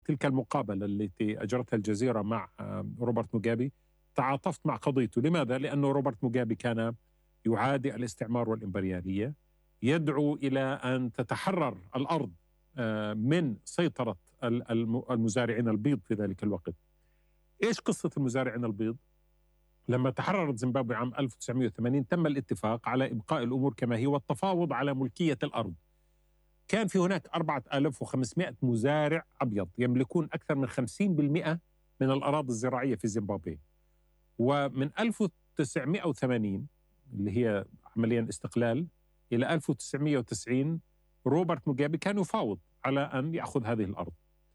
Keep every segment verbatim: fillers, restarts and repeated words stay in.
تلك المقابلة التي أجرتها الجزيرة مع روبرت موغابي تعاطفت مع قضيته. لماذا؟ لأنه روبرت موغابي كان يعادي الاستعمار والإمبريالية، يدعو إلى أن تتحرر الأرض من سيطرة المزارعين البيض في ذلك الوقت. إيش قصة المزارعين البيض؟ لما تحررت زيمبابوي عام ألف وتسعمائة وثمانين تم الاتفاق على إبقاء الأمور كما هي والتفاوض على ملكية الأرض. كان في هناك أربعة آلاف وخمسمائة مزارع أبيض يملكون أكثر من خمسين بالمئة من الأراضي الزراعية في زيمبابوي. ومن ألف وتسعمائة وثمانين اللي هي عمليا استقلال إلى ألف وتسعمائة وتسعين روبرت موغابي كان يفاوض على أن يأخذ هذه الأرض،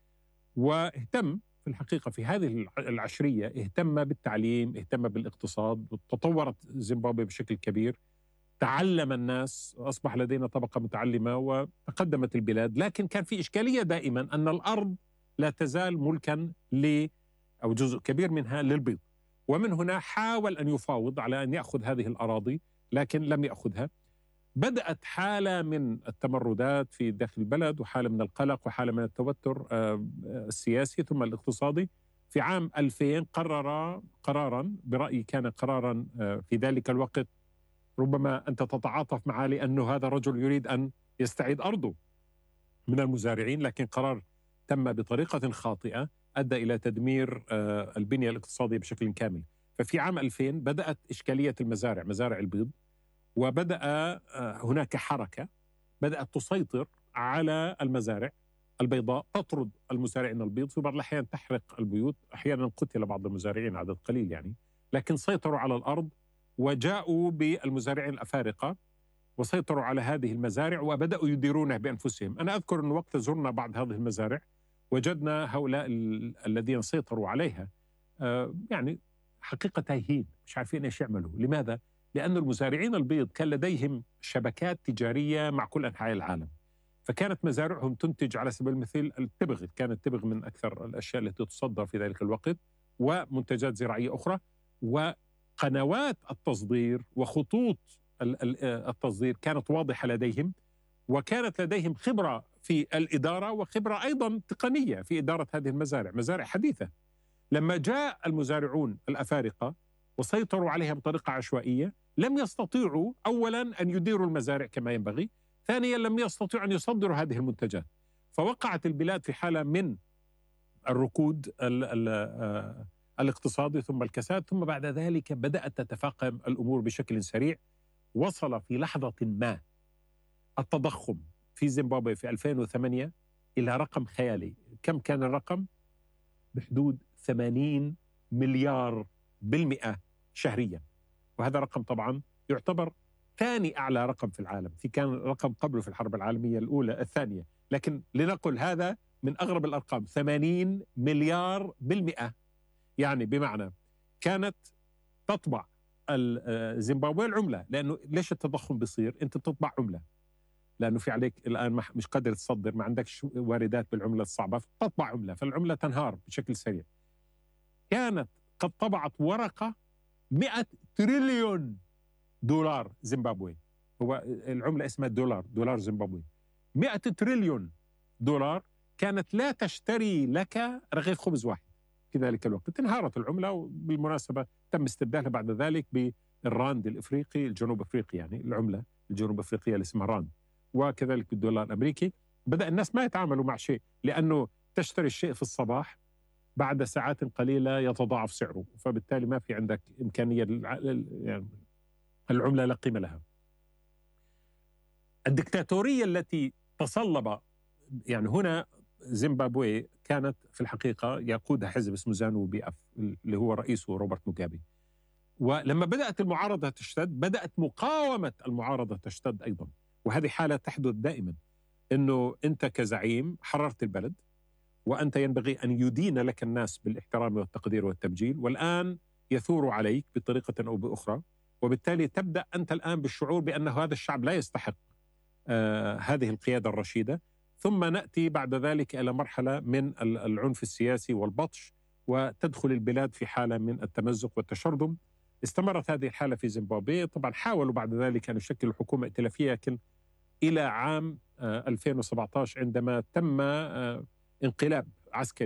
واهتم في الحقيقة في هذه العشرية، اهتم بالتعليم، اهتم بالاقتصاد، تطورت زيمبابوي بشكل كبير، تعلم الناس، أصبح لدينا طبقة متعلمة وتقدمت البلاد. لكن كان في إشكالية دائما أن الأرض لا تزال ملكا ل أو جزء كبير منها للبيض، ومن هنا حاول أن يفاوض على أن يأخذ هذه الأراضي لكن لم يأخذها. بدأت حالة من التمردات في داخل البلد، وحالة من القلق، وحالة من التوتر السياسي ثم الاقتصادي. في عام ألفين قرر قرارا، برأيي كان قرارا في ذلك الوقت ربما أنت تتعاطف معه لأنه هذا الرجل يريد أن يستعيد أرضه من المزارعين، لكن قرار تم بطريقة خاطئة أدى إلى تدمير البنية الاقتصادية بشكل كامل. ففي عام ألفين بدأت إشكالية المزارع، مزارع البيض، وبدأ هناك حركة بدأت تسيطر على المزارع البيضاء، تطرد المزارعين البيض، في بعض الأحيان تحرق البيوت، أحيانا قتل بعض المزارعين عدد قليل يعني، لكن سيطروا على الأرض وجاءوا بالمزارعين الأفارقة وسيطروا على هذه المزارع وبدأوا يديرونها بأنفسهم. أنا أذكر أن وقت زرنا بعض هذه المزارع وجدنا هؤلاء الذين سيطروا عليها يعني حقيقة تايهين، مش عارفين إيش يعملوا. لماذا؟ لأن المزارعين البيض كان لديهم شبكات تجارية مع كل أنحاء العالم، فكانت مزارعهم تنتج على سبيل المثال التبغ، كانت التبغ من أكثر الأشياء التي تصدر في ذلك الوقت، ومنتجات زراعية أخرى، وقنوات التصدير وخطوط التصدير كانت واضحة لديهم، وكانت لديهم خبرة في الإدارة وخبرة أيضا تقنية في إدارة هذه المزارع، مزارع حديثة. لما جاء المزارعون الأفارقة وسيطروا عليها بطريقة عشوائية لم يستطيعوا أولا أن يديروا المزارع كما ينبغي، ثانيا لم يستطيعوا أن يصدروا هذه المنتجات، فوقعت البلاد في حالة من الركود ال ال الاقتصادي ثم الكساد، ثم بعد ذلك بدأت تتفاقم الأمور بشكل سريع. وصل في لحظة ما التضخم في زيمبابوي في ألفين وثمانية إلى رقم خيالي. كم كان الرقم؟ بحدود ثمانين مليار بالمئة شهريا، وهذا رقم طبعا يعتبر ثاني أعلى رقم في العالم، في كان رقم قبله في الحرب العالمية الأولى الثانية، لكن لنقل هذا من أغرب الأرقام، ثمانين مليار بالمئة. يعني بمعنى كانت تطبع زيمبابوي العملة، لأنه ليش التضخم بيصير؟ أنت بتطبع عملة لأنه في عليك الآن مش قادر تصدر، ما عندكش واردات بالعملة الصعبة، فتطبع عملة، فالعملة تنهار بشكل سريع. كانت قد طبعت ورقة مئة تريليون دولار زيمبابوي، هو العملة اسمها دولار، دولار زيمبابوي، مئة تريليون دولار كانت لا تشتري لك رغيف خبز واحد في ذلك الوقت. انهارت العملة، وبالمناسبة تم استبدالها بعد ذلك بالراند الإفريقي الجنوب أفريقي، يعني العملة الجنوب أفريقية اللي اسمها راند، وكذلك بالدولار الأمريكي. بدأ الناس ما يتعاملوا مع شيء، لأنه تشتري الشيء في الصباح بعد ساعات قليلة يتضاعف سعره، فبالتالي ما في عندك إمكانية يعني العملة لا قيمة لها. الدكتاتورية التي تصلب يعني هنا زيمبابوي كانت في الحقيقة يقودها حزب اسمه زانو بي اف اللي هو رئيسه روبرت موغابي. ولما بدأت المعارضة تشتد بدأت مقاومة المعارضة تشتد أيضا، وهذه حالة تحدث دائما، أنه أنت كزعيم حررت البلد وأنت ينبغي أن يدين لك الناس بالاحترام والتقدير والتبجيل، والآن يثور عليك بطريقة أو بأخرى، وبالتالي تبدأ أنت الآن بالشعور بأن هذا الشعب لا يستحق آه هذه القيادة الرشيدة. ثم نأتي بعد ذلك إلى مرحلة من العنف السياسي والبطش، وتدخل البلاد في حالة من التمزق والتشرذم. استمرت هذه الحالة في زيمبابوي، طبعا حاولوا بعد ذلك أن يشكلوا حكومة ائتلافية، لكن إلى عام ألفين وسبعة عشر عندما تم انقلاب عسكري